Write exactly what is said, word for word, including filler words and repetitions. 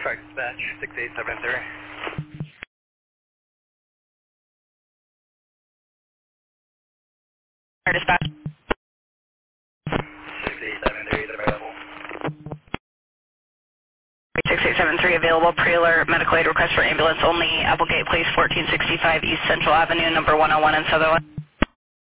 Correct, dispatch, six eight seven three. Dispatch. six eight seven three is available. six eight seven three available, pre-alert, medical aid request for ambulance only, Applegate Place, fourteen sixty-five East Central Avenue, number one oh one in Sutherland.